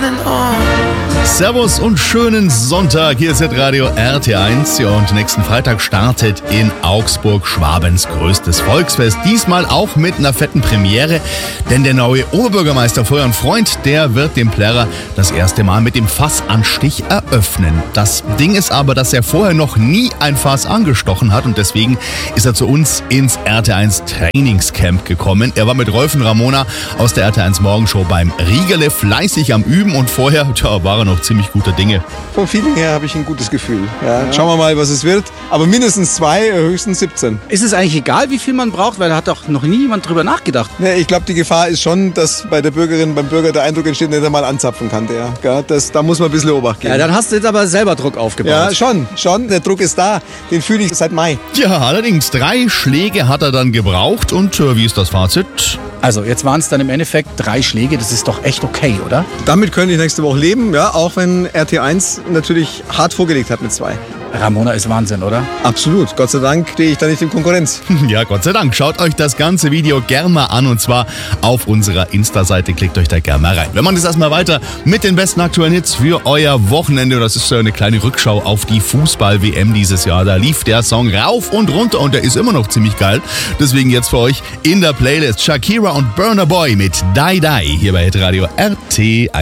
Servus und schönen Sonntag. Hier ist Radio RT1 und nächsten Freitag startet in Augsburg Schwabens größtes Volksfest. Diesmal auch mit einer fetten Premiere, denn der neue Oberbürgermeister Florian Freund, der wird dem Plärrer das erste Mal mit dem Fassanstich eröffnen. Das Ding ist aber, dass er vorher noch nie ein Fass angestochen hat und deswegen ist er zu uns ins RT1 Trainingscamp gekommen. Er war mit Rolf und Ramona aus der RT1 Morgenshow beim Riegerle fleißig am Üben und vorher war er noch ziemlich guter Dinge. Vom Feeling her habe ich ein gutes Gefühl. Ja, schauen wir mal, was es wird. Aber mindestens 2, höchstens 17. Ist es eigentlich egal, wie viel man braucht? Weil da hat doch noch nie jemand drüber nachgedacht. Ja, ich glaube, die Gefahr ist schon, dass bei der Bürgerin, beim Bürger der Eindruck entsteht, dass er mal anzapfen kann. Da muss man ein bisschen Obacht geben. Ja, dann hast du jetzt aber selber Druck aufgebaut. Ja, schon. Der Druck ist da. Den fühle ich seit Mai. Ja, allerdings 3 Schläge hat er dann gebraucht. Und wie ist das Fazit? Also, jetzt waren es dann im Endeffekt 3 Schläge. Das ist doch echt okay, oder? Damit könnte ich nächste Woche leben, ja, auch wenn RT1 natürlich hart vorgelegt hat mit 2. Ramona ist Wahnsinn, oder? Absolut. Gott sei Dank stehe ich da nicht in Konkurrenz. Ja, Gott sei Dank. Schaut euch das ganze Video gerne mal an und zwar auf unserer Insta-Seite. Klickt euch da gerne mal rein. Wir machen jetzt erstmal weiter mit den besten aktuellen Hits für euer Wochenende. Das ist eine kleine Rückschau auf die Fußball-WM dieses Jahr. Da lief der Song rauf und runter und der ist immer noch ziemlich geil. Deswegen jetzt für euch in der Playlist Shakira und Burna Boy mit Die Die hier bei Hitradio RT1.